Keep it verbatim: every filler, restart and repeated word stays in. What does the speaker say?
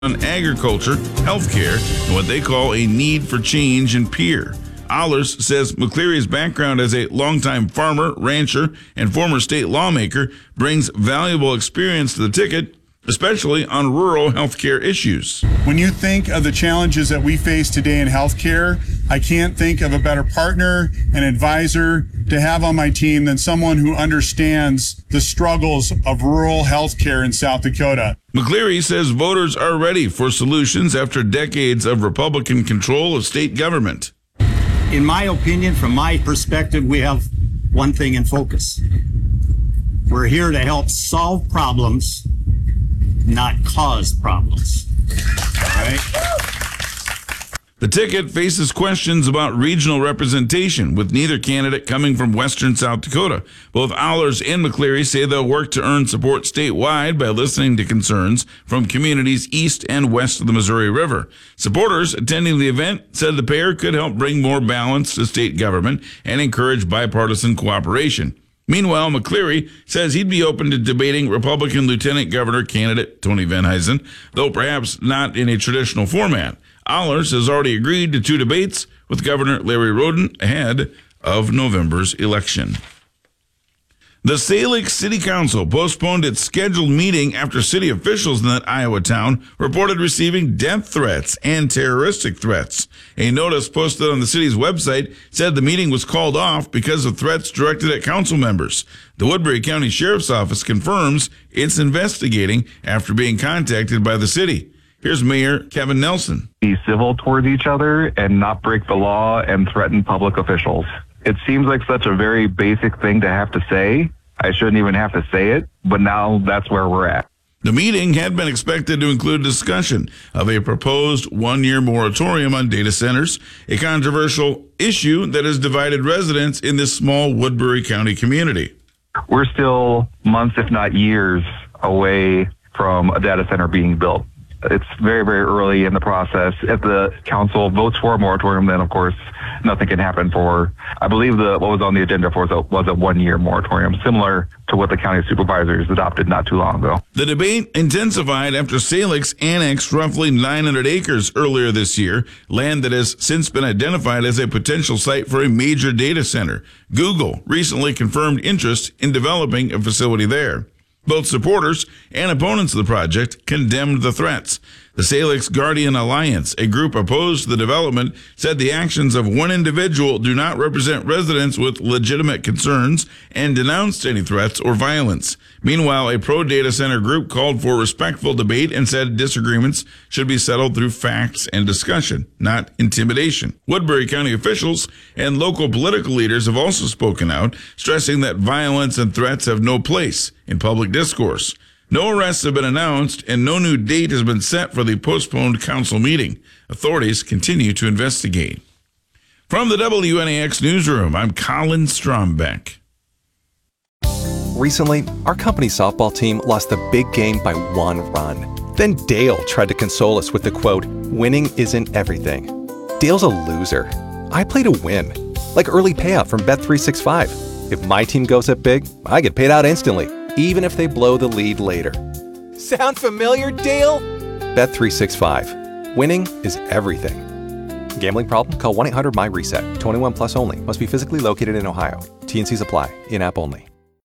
on agriculture, healthcare, and what they call a need for change in Pierre. Ahlers says McCleary's background as a longtime farmer, rancher, and former state lawmaker brings valuable experience to the ticket, especially on rural healthcare issues. When you think of the challenges that we face today in healthcare, I can't think of a better partner and advisor to have on my team than someone who understands the struggles of rural healthcare in South Dakota. McCleary says voters are ready for solutions after decades of Republican control of state government. In my opinion, from my perspective, we have one thing in focus. We're here to help solve problems, not cause problems. All right? The ticket faces questions about regional representation, with neither candidate coming from western South Dakota. Both Ahlers and McCleary say they'll work to earn support statewide by listening to concerns from communities east and west of the Missouri River. Supporters attending the event said the pair could help bring more balance to state government and encourage bipartisan cooperation. Meanwhile, McCleary says he'd be open to debating Republican Lieutenant Governor candidate Tony Venhuizen, though perhaps not in a traditional format. Ahlers has already agreed to two debates with Governor Larry Roden ahead of November's election. The Salix City Council postponed its scheduled meeting after city officials in that Iowa town reported receiving death threats and terroristic threats. A notice posted on the city's website said the meeting was called off because of threats directed at council members. The Woodbury County Sheriff's Office confirms it's investigating after being contacted by the city. Here's Mayor Kevin Nelson. Be civil towards each other and not break the law and threaten public officials. It seems like such a very basic thing to have to say. I shouldn't even have to say it, but now that's where we're at. The meeting had been expected to include discussion of a proposed one-year moratorium on data centers, a controversial issue that has divided residents in this small Woodbury County community. We're still months, if not years, away from a data center being built. It's very, very early in the process. If the council votes for a moratorium, then, of course, nothing can happen for, I believe the what was on the agenda for was a, was a one-year moratorium, similar to what the county supervisors adopted not too long ago. The debate intensified after Salix annexed roughly nine hundred acres earlier this year, land that has since been identified as a potential site for a major data center. Google recently confirmed interest in developing a facility there. Both supporters and opponents of the project condemned the threats. The Salix Guardian Alliance, a group opposed to the development, said the actions of one individual do not represent residents with legitimate concerns and denounced any threats or violence. Meanwhile, a pro-data center group called for respectful debate and said disagreements should be settled through facts and discussion, not intimidation. Woodbury County officials and local political leaders have also spoken out, stressing that violence and threats have no place in public discourse. No arrests have been announced, and no new date has been set for the postponed council meeting. Authorities continue to investigate. From the W N A X newsroom, I'm Colin Strombeck. Recently, our company's softball team lost the big game by one run. Then Dale tried to console us with the quote, "Winning isn't everything." Dale's a loser. I play to win, like early payout from Bet three sixty-five. If my team goes up big, I get paid out instantly, even if they blow the lead later. Sound familiar, Dale? Bet three sixty-five. Winning is everything. Gambling problem? Call one eight hundred M Y RESET. twenty-one plus only. Must be physically located in Ohio. T and Cs apply. In-app only.